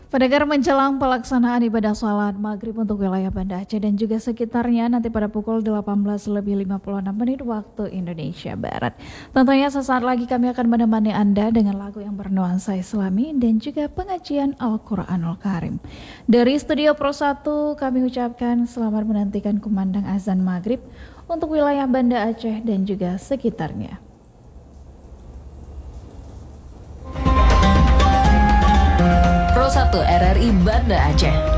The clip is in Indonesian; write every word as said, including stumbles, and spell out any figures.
Pendengar, menjelang pelaksanaan ibadah salat maghrib untuk wilayah Banda Aceh dan juga sekitarnya nanti pada pukul delapan belas lebih lima puluh enam menit waktu Indonesia Barat. Tentunya sesaat lagi kami akan menemani Anda dengan lagu yang bernuansa Islami dan juga pengajian Al-Quranul Karim. Dari Studio Pro satu kami ucapkan selamat menantikan kumandang azan maghrib untuk wilayah Banda Aceh dan juga sekitarnya. Pro satu R R I Banda Aceh.